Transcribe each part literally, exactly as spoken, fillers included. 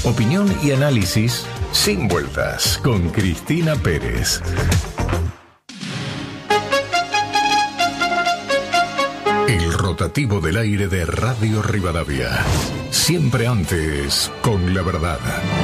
Opinión y análisis sin vueltas con Cristina Pérez. El rotativo del aire de Radio Rivadavia. Siempre antes con la verdad.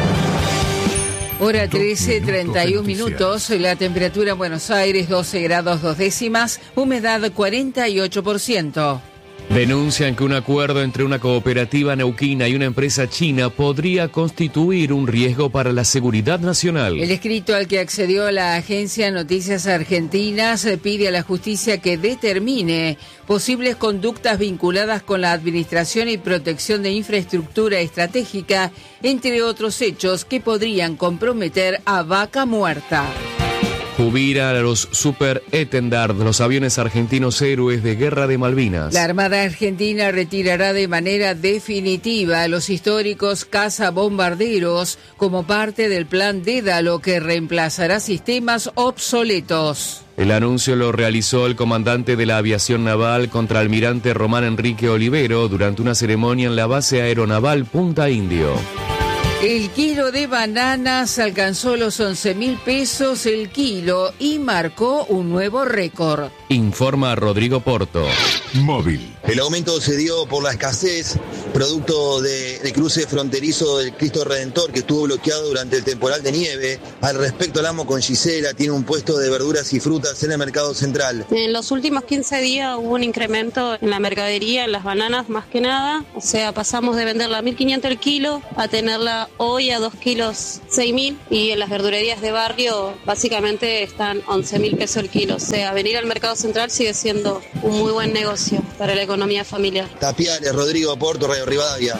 Hora trece, treinta y un minutos. La temperatura en Buenos Aires, doce grados dos décimas. Humedad cuarenta y ocho por ciento. Denuncian que un acuerdo entre una cooperativa neuquina y una empresa china podría constituir un riesgo para la seguridad nacional. El escrito al que accedió la agencia Noticias Argentinas pide a la justicia que determine posibles conductas vinculadas con la administración y protección de infraestructura estratégica, entre otros hechos que podrían comprometer a Vaca Muerta. Jubila a los Super Etendard, los aviones argentinos héroes de Guerra de Malvinas. La Armada Argentina retirará de manera definitiva los históricos cazabombarderos como parte del plan Dédalo, que reemplazará sistemas obsoletos. El anuncio lo realizó el comandante de la aviación naval, contraalmirante Román Enrique Olivero, durante una ceremonia en la base aeronaval Punta Indio. El kilo de bananas alcanzó los once mil pesos el kilo y marcó un nuevo récord. Informa Rodrigo Porto. Móvil. El aumento se dio por la escasez, producto de, de cruce fronterizo del Cristo Redentor, que estuvo bloqueado durante el temporal de nieve. Al respecto, hablamos con Gisela, tiene un puesto de verduras y frutas en el mercado central. En los últimos quince días hubo un incremento en la mercadería, en las bananas más que nada. O sea, pasamos de venderla a mil quinientos el kilo a tenerla hoy a dos kilos seis mil, y en las verdurerías de barrio básicamente están once mil pesos el kilo. O sea, venir al mercado central sigue siendo un muy buen negocio para la economía familiar. Tapiales, Rodrigo Porto, Radio Rivadavia.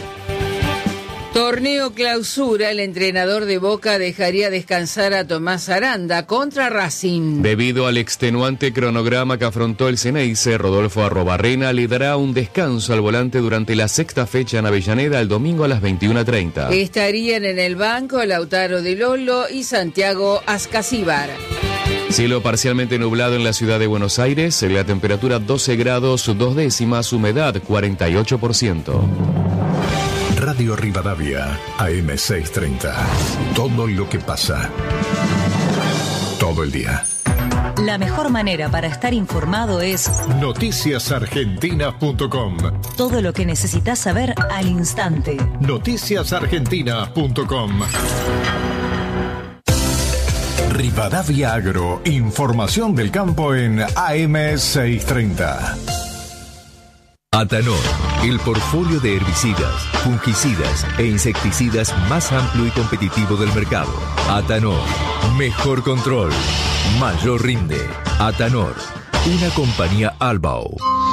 Torneo clausura, el entrenador de Boca dejaría descansar a Tomás Aranda contra Racing. Debido al extenuante cronograma que afrontó el Ceneice, Rodolfo Arrobarrena le dará un descanso al volante durante la sexta fecha en Avellaneda el domingo a las veintiuna treinta. Estarían en el banco Lautaro Di Lollo y Santiago Ascasíbar. Cielo parcialmente nublado en la ciudad de Buenos Aires, la temperatura doce grados dos décimas, humedad cuarenta y ocho por ciento. Radio Rivadavia, A M seiscientos treinta. Todo lo que pasa. Todo el día. La mejor manera para estar informado es noticias argentinas punto com. Todo lo que necesitas saber al instante. noticias argentinas punto com. Rivadavia Agro, información del campo en A M seiscientos treinta. Atanor, el portfolio de herbicidas, fungicidas e insecticidas más amplio y competitivo del mercado. Atanor, mejor control, mayor rinde. Atanor, una compañía Albao.